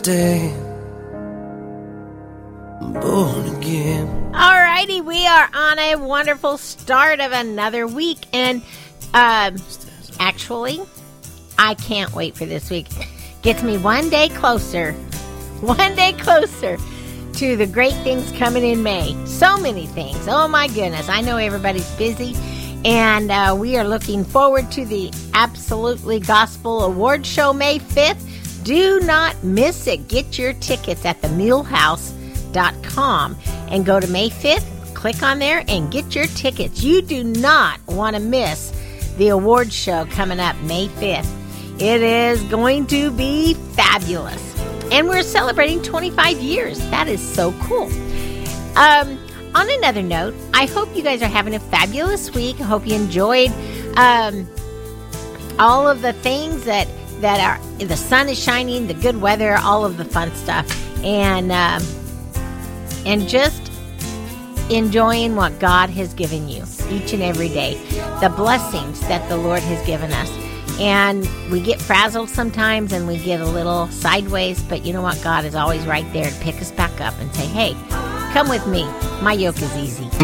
Day, born again. Alrighty, we are on a wonderful start of another week, and actually, I can't wait for this week. Gets me one day closer to the great things coming in May. So many things. Oh my goodness, I know everybody's busy, and we are looking forward to the Absolutely Gospel Award Show May 5th. Do not miss it. Get your tickets at themulehouse.com and go to May 5th. Click on there and get your tickets. You do not want to miss the award show coming up May 5th. It is going to be fabulous. And we're celebrating 25 years. That is so cool. On another note, I hope you guys are having a fabulous week. I hope you enjoyed all of the things that are, the sun is shining, the good weather, all of the fun stuff, and just enjoying what God has given you each and every day, the blessings that the Lord has given us. And we get frazzled sometimes and we get a little sideways, but you know what? God is always right there to pick us back up and say, hey, come with me. My yoke is easy.